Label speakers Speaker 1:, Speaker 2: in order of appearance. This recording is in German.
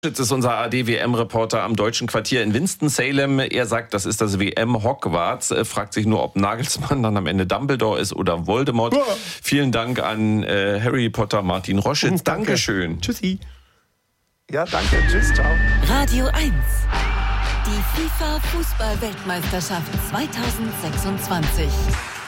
Speaker 1: Jetzt ist unser AD-WM-Reporter am Deutschen Quartier in Winston-Salem. Er sagt, das ist das WM-Hogwarts. Fragt sich nur, ob Nagelsmann dann am Ende Dumbledore ist oder Voldemort. Ja. Vielen Dank an Harry Potter Martin Roschitz. Dankeschön.
Speaker 2: Tschüssi. Ja, danke. Tschüss, ciao.
Speaker 3: Radio 1. Die FIFA-Fußball-Weltmeisterschaft 2026.